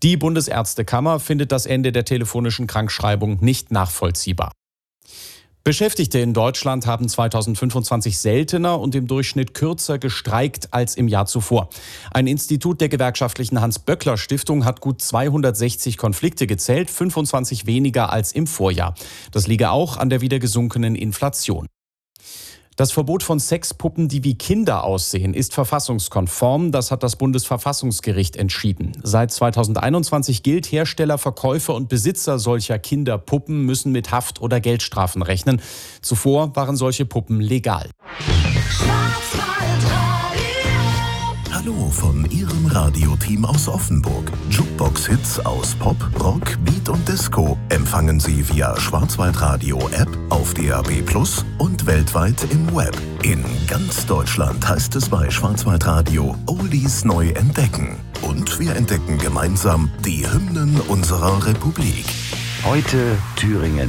Die Bundesärztekammer findet das Ende der telefonischen Krankschreibung nicht nachvollziehbar. Beschäftigte in Deutschland haben 2025 seltener und im Durchschnitt kürzer gestreikt als im Jahr zuvor. Ein Institut der gewerkschaftlichen Hans-Böckler-Stiftung hat gut 260 Konflikte gezählt, 25 weniger als im Vorjahr. Das liege auch an der wieder gesunkenen Inflation. Das Verbot von Sexpuppen, die wie Kinder aussehen, ist verfassungskonform. Das hat das Bundesverfassungsgericht entschieden. Seit 2021 gilt, Hersteller, Verkäufer und Besitzer solcher Kinderpuppen müssen mit Haft- oder Geldstrafen rechnen. Zuvor waren solche Puppen legal. Hallo von Ihrem Radioteam aus Offenburg. Jukebox-Hits aus Pop, Rock, Beat und Disco empfangen Sie via Schwarzwaldradio-App auf DAB+ und weltweit im Web. In ganz Deutschland heißt es bei Schwarzwaldradio Oldies neu entdecken. Und wir entdecken gemeinsam die Hymnen unserer Republik. Heute Thüringen.